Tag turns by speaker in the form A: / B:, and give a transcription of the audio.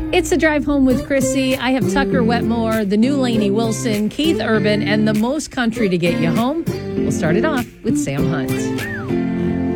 A: It's a drive home with Chrissy. I have Tucker Wetmore, the new Lainey Wilson, Keith Urban, and the most country to get you home. We'll start it off with Sam Hunt.